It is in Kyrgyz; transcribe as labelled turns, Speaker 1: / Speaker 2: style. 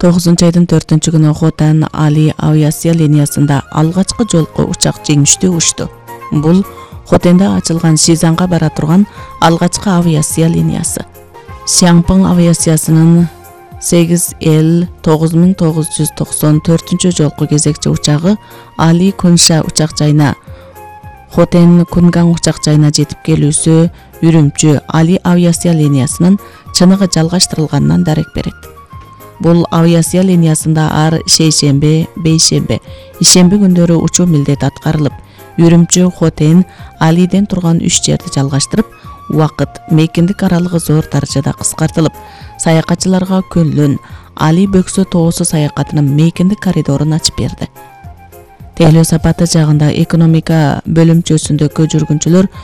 Speaker 1: 9 айдын 4-күнү Хотан Али авиация линиясында алгачкы жолку учак жеңиштүү учту. Бул Хотенде ачылган Шизанга бара турган алгачкы авиация линиясы. Шаңпың авиациясынын 8L 9994 жолку кезекчи учагы Али Кунша учак жайына Хотен Кунган учак жайына жетип келүүсү Үрүмчү Али авиация линиясынын чыныгы жалгаштырылганынан дарек берет. Бул авиация линиясында ар шейшембе, бейшембе, ишемби күндөрү учуу милдет аткарылып, Үрүмчү Хотен Алиден турган 3 жерди жалгаштырып, убакыт, мейкиндик аралыгы зор даражада кыскартылып, саякатчыларга көнлөн Али бөксө тоосу саякатынын мейкиндик коридорун ачып берди. Тейлөө сапаты жагында экономика бөлүмчөсүндөгү жүргүнчүлөр